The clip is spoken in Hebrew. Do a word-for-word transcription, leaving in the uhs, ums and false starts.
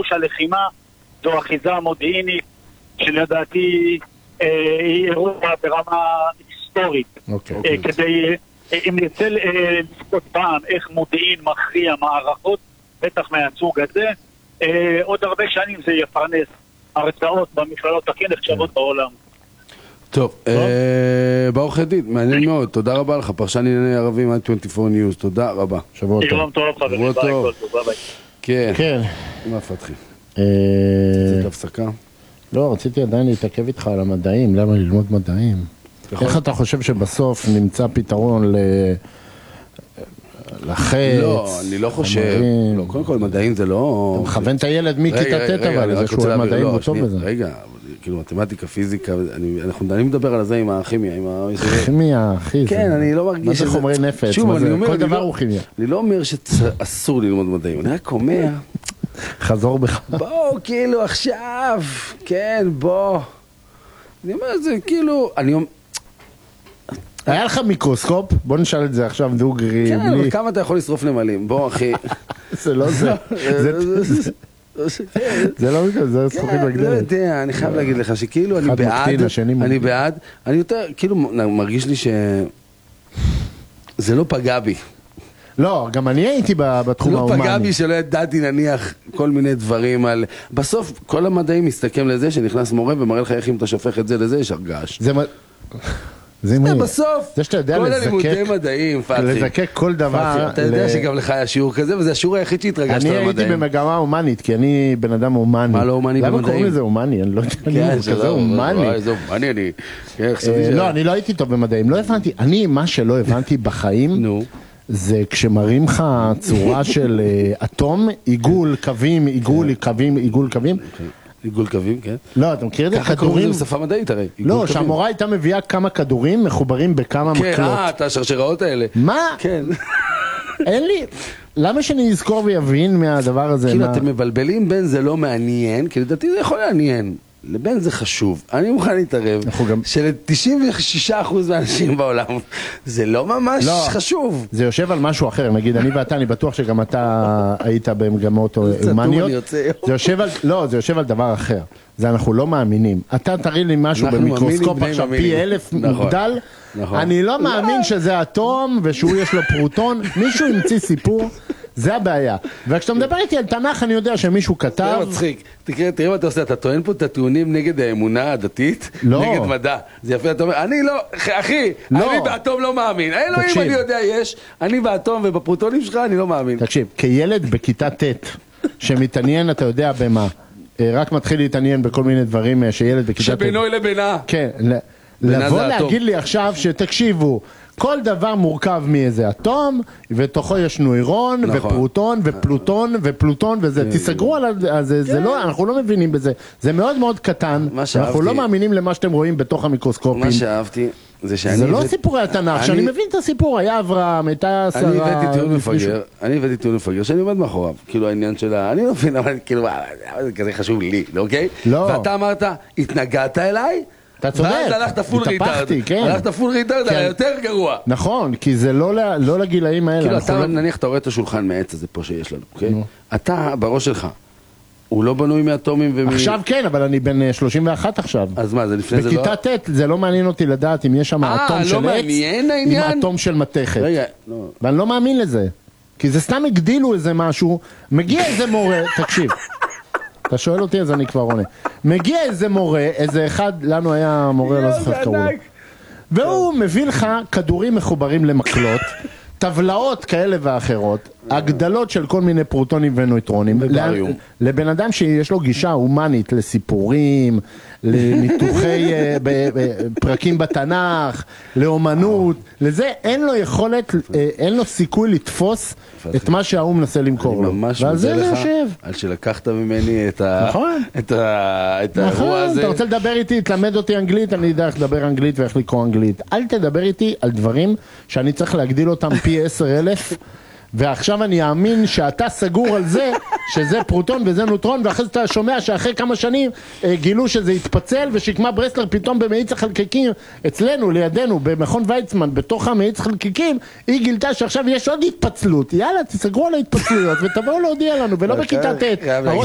פירוש הלחימה זו אחיזה מודיעינית שלדעתי אה, היא אירוע ברמה היסטורית. אוקיי. אה, כדי, אה, אם נרצה אה, לזכות פעם איך מודיעין מכריע מערכות, בטח מהסוג הזה, אה, עוד הרבה שנים זה יפרנס הרצאות במכללות הכי נחשבות בעולם. טוב, ברוך ידיד, מעניין מאוד, תודה רבה לך, פרשן ענייני ערבים עד עשרים וארבע ניוז, תודה רבה. שבוע טוב. יום טוב חברים, ביי, כל טוב, ביי. כן, כן. מה פתחי? אה, קצת הפסקה? לא, רציתי עדיין להתעכב איתך על המדעים, למה ללמוד מדעים? איך אתה חושב שבסוף נמצא פתרון ל... לחץ? לא, אני לא חושב, לא, קודם כל מדעים זה לא... אתה מכוון את הילד מכיתה ט' אבל, זה שהוא אוהב מדעים הוא טוב בזה. רגע, כאילו מתמטיקה, פיזיקה, אני מדבר על זה עם הכימיה, עם ה... כימיה, אחי. כן, אני לא מרגיש... מה זה חומרי נפץ? כל דבר הוא כימיה. אני לא אומר שאסור ללמוד מדעים, אני רק אומר... חזור בך. בוא, כאילו, עכשיו, כן, בוא. אני אומר את זה, כאילו, אני אומר... היה לך מיקרוסקופ? בוא נשאל את זה עכשיו דוגרי. כן, אבל כמה אתה יכול לשרוף נמלים? בוא, אחי. זה לא זה. זה לא מיקרוסקופ, זה זכוכית מגדלת. לא יודע, אני חייב להגיד לך שכאילו אני בעד, אני בעד, אני יותר, כאילו מרגיש לי שזה לא פגע בי. לא, גם אני הייתי בתחום האומני. לא פגע בי שלא ידעתי נניח כל מיני דברים על... בסוף כל המדעים מסתכם לזה שנכנס מורה ומראה לך איך אם אתה שופך את זה לזה יש הרגש. זה... זה בסוף, זה שאתה יודע כל לזקק, הלימודי מדעים, פתחי. לזקק כל דבר. אתה יודע שגם לך היה שיעור כזה, וזה השיעור היחיד שהתרגשת על המדעים. אני הייתי במגמה אומנית, כי אני בן אדם אומני. מה לא אומני במדעים? למה קוראים לזה אומני? אני לא יודע, אני כזה אומני. איזה אומני אני. לא, אני לא הייתי טוב במדעים, לא הבנתי. אני, מה שלא הבנתי בחיים, זה כשמראים לך צורה של אטום, עיגול קווים, עיגול קווים, עיגול קווים. עיגול קווים, כן. לא, אתה מכיר את זה? ככה קוראים לזה בשפה מדעית הרי. לא, שהמורה הייתה מביאה כמה כדורים מחוברים בכמה מקלות. כן, אה, את השרשראות האלה. מה? כן. אין לי... למה שאני אזכור ויבין מהדבר הזה? כאילו, אתם מבלבלים בין זה לא מעניין, כי לדעתי זה יכול לעניין. לבין זה חשוב. אני מוכן להתערב של-תשעים ושישה אחוז מהאנשים בעולם זה לא ממש חשוב. זה יושב על משהו אחר, נגיד אני ואתה, אני בטוח שגם אתה היית במגמות אומניות. זה יושב על, לא, זה יושב על דבר אחר. זה אנחנו לא מאמינים. אתה תראי לי משהו במיקרוסקופ עכשיו פי אלף מוגדל, אני לא מאמין שזה אטום ושהוא יש לו פרוטון, מישהו המציא סיפור. זה הבעיה. וכשאתה מדבר איתי על תנ"ך, אני יודע שמישהו כתב... זה מצחיק. תראה מה אתה עושה, אתה טוען פה את הטיעונים נגד האמונה הדתית, נגד מדע. זה יפה, אתה אומר, אני לא, אחי, אני באטום לא מאמין. האלוהים אני יודע יש, אני באטום ובפרוטונים שלך אני לא מאמין. תקשיב, כילד בכיתה ט' שמתעניין, אתה יודע במה, רק מתחיל להתעניין בכל מיני דברים שילד בכיתה ט'. שבינו לבינה. כן, לבוא להגיד לי עכשיו שתקשיבו, כל דבר מורכב מאיזה אטום, ותוכו יש נוירון, ופרוטון, ופלוטון, ופלוטון, וזה, תסגרו על זה, זה לא, אנחנו לא מבינים בזה, זה מאוד מאוד קטן, אנחנו לא מאמינים למה שאתם רואים בתוך המיקרוסקופים. מה שאהבתי, זה שאני... זה לא סיפורי התנ"ך, שאני מבין את הסיפור, היה אברהם, הייתה שרה... אני הבאתי טיעון מפגר, אני הבאתי טיעון מפגר, שאני עומד מאחוריו, כאילו העניין שלה, אני לא מבין, אבל כאילו, זה כזה חשוב לי, אוקיי? לא. ואתה אמרת, התנגדת אליי? אתה צודק, ואז הלכת פול ריטרד, הלכת פול ריטרד, היה יותר גרוע. נכון, כי זה לא לגילאים האלה. כאילו אתה נניח, אתה רואה את השולחן מעץ הזה פה שיש לנו, אוקיי? אתה בראש שלך, הוא לא בנוי מאטומים ומ... עכשיו כן, אבל אני בן שלושים ואחת עכשיו. אז מה, זה לפני זה לא... בכיתה ט' זה לא מעניין אותי לדעת אם יש שם אטום של עץ, עם אטום של מתכת. רגע, לא. ואני לא מאמין לזה, כי זה סתם הגדילו איזה משהו, מגיע איזה מורה, תקשיב. אתה שואל אותי אז אני כבר עונה. מגיע איזה מורה, איזה אחד, לנו היה מורה, לא זוכר קראו לו. והוא מביא לך כדורים מחוברים למקלות, טבלאות כאלה ואחרות, הגדלות של כל מיני פרוטונים ונויטרונים, לבן אדם שיש לו גישה הומנית לסיפורים, לניתוחי פרקים בתנ"ך, לאומנות, לזה אין לו יכולת, אין לו סיכוי לתפוס את מה שהאו מנסה למכור לו. אני ממש מודה לך על שלקחת ממני את האירוע הזה. אתה רוצה לדבר איתי, תלמד אותי אנגלית, אני יודע איך לדבר אנגלית ואיך לקרוא אנגלית. אל תדבר איתי על דברים שאני צריך להגדיל אותם פי עשר אלף, ועכשיו אני אאמין שאתה סגור על זה שזה פרוטון וזה נוטרון, ואחרי זה אתה שומע שאחרי כמה שנים אה, גילו שזה התפצל, ושקמה ברסלר פתאום במאיץ החלקיקים אצלנו, לידינו, במכון ויצמן, בתוך המאיץ החלקיקים, היא גילתה שעכשיו יש עוד התפצלות. יאללה, תסגרו על ההתפצלויות ותבואו להודיע לנו, ולא בכיתה ט'.